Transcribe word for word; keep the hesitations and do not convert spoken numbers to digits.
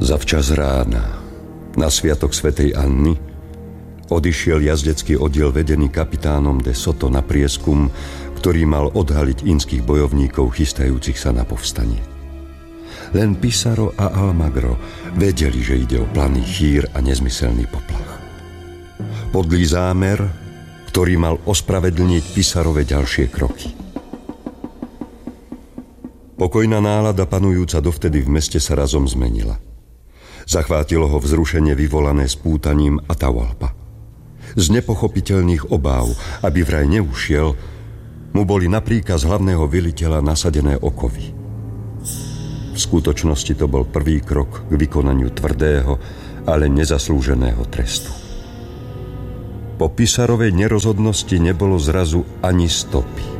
Zavčas rána, na sviatok svätej Anny, odišiel jazdecký oddiel vedený kapitánom de Soto na prieskum, ktorý mal odhaliť inských bojovníkov chystajúcich sa na povstanie. Len Pizarro a Almagro vedeli, že ide o planý chýr a nezmyselný poplach. Podlý zámer, ktorý mal ospravedlniť Pizarrove ďalšie kroky. Pokojná nálada panujúca dovtedy v meste sa razom zmenila. Zachvátilo ho vzrušenie vyvolané spútaním Atahualpa. Z nepochopiteľných obáv, aby vraj neušiel, mu boli na príkaz hlavného veliteľa nasadené okovy. V skutočnosti to bol prvý krok k vykonaniu tvrdého, ale nezaslúženého trestu. Po Pizarrovej nerozhodnosti nebolo zrazu ani stopy.